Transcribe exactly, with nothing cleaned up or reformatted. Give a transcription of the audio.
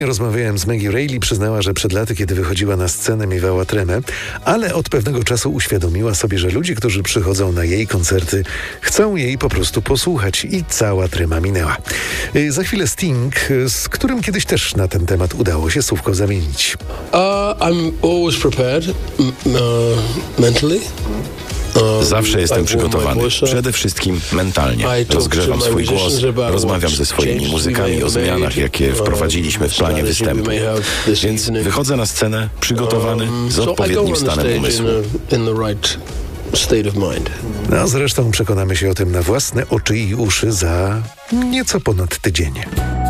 Rozmawiałem z Maggie Reilly, przyznała, że przed laty, kiedy wychodziła na scenę, miewała tremę, ale od pewnego czasu uświadomiła sobie, że ludzie, którzy przychodzą na jej koncerty, chcą jej po prostu posłuchać i cała trema minęła. Yy, za chwilę Sting, z którym kiedyś też na ten temat udało się słówko zamienić. Uh, I'm always prepared m- uh, mentally. Zawsze jestem przygotowany, przede wszystkim mentalnie. Rozgrzewam swój głos, rozmawiam ze swoimi muzykami o zmianach, jakie wprowadziliśmy w planie występu. Więc wychodzę na scenę przygotowany, z odpowiednim stanem umysłu. No zresztą przekonamy się o tym na własne oczy i uszy za nieco ponad tydzień.